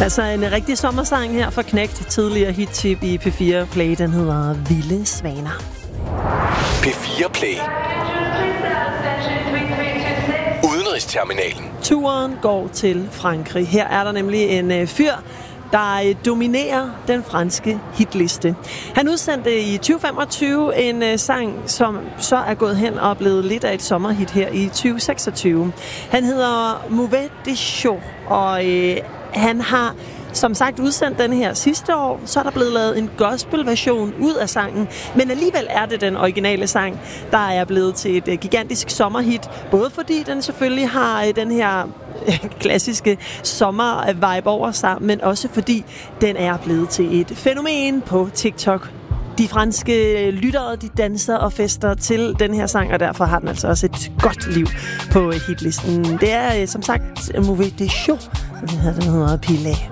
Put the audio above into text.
Altså en rigtig sommersang her for Knægt, tidligere hittip i P4 Play. Den hedder Vilde Svaner. P4 Play. Udenrigsterminalen. Turen går til Frankrig. Her er der nemlig en fyr, der dominerer den franske hitliste. Han udsendte i 2025 en sang, som så er gået hen og blevet lidt af et sommerhit her i 2026. Han hedder Mauvais des Choux, og han har som sagt udsendt den her sidste år. Så er der blevet lavet en gospelversion ud af sangen, men alligevel er det den originale sang, der er blevet til et gigantisk sommerhit. Både fordi den selvfølgelig har den her klassiske sommer-vibe over sig, men også fordi den er blevet til et fænomen på TikTok. De franske lyttere, de danser og fester til den her sang, og derfor har den altså også et godt liv på hitlisten. Det er som sagt Mauvais des Choux, den hedder Pilet.